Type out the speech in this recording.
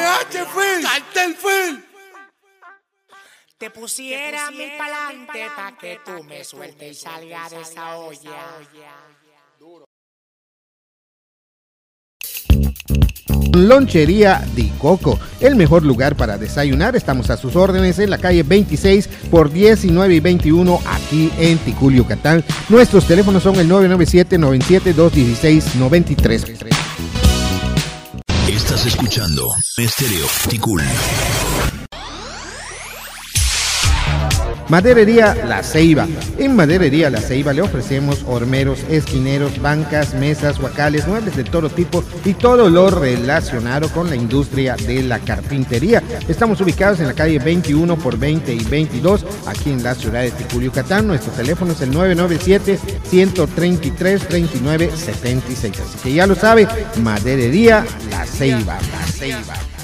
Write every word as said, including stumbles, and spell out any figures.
H, Phil. Cartel, Phil. Te pusiera mil pa'lante pa' que tú me sueltes y salga de esa olla. Lonchería Di Coco, el mejor lugar para desayunar. Estamos a sus órdenes en la calle veintiséis por diecinueve y veintiuno aquí en Ticul, Yucatán. Nuestros teléfonos son el nueve nueve siete, nueve siete dos, uno seis nueve tres. Estás escuchando Estéreo Ticul. Maderería La Ceiba. En Maderería La Ceiba le ofrecemos hormeros, esquineros, bancas, mesas, huacales, muebles de todo tipo y todo lo relacionado con la industria de la carpintería. Estamos ubicados en la calle veintiuno por veinte y veintidós, aquí en la ciudad de Ticul, Yucatán. Nuestro teléfono es el nueve nueve siete, uno tres tres, tres nueve siete seis. Así que ya lo sabe, Maderería La Ceiba. La Ceiba.